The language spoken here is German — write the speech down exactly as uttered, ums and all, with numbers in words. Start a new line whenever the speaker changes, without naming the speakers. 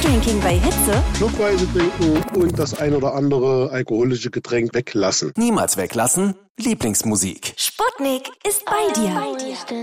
Drinking bei Hitze.
Schluckweise trinken und das ein oder andere alkoholische Getränk weglassen.
Niemals weglassen. Lieblingsmusik.
Sputnik ist bei dir.